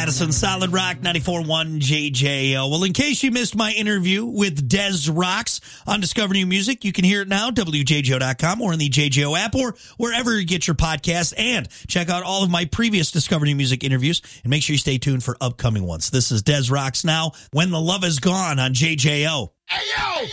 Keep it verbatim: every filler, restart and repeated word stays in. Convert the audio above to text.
Madison, Solid Rock, ninety-four point one J J O. Well, in case you missed my interview with Des Rocks on Discover New Music, you can hear it now, W J J O dot com or in the J J O app or wherever you get your podcasts. And check out all of my previous Discover New Music interviews and make sure you stay tuned for upcoming ones. This is Des Rocks now, When the Love Is Gone on J J O. Hey, yo!